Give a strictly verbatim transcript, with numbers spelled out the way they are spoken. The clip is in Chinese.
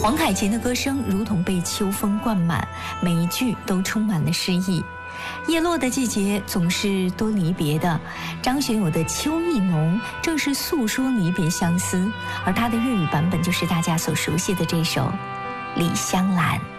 黄凯芹的歌声如同被秋风灌满，每一句都充满了诗意。叶落的季节总是多离别的，张学友的《秋意浓》正是诉说离别相思，而他的粤语版本就是大家所熟悉的这首《李香兰》。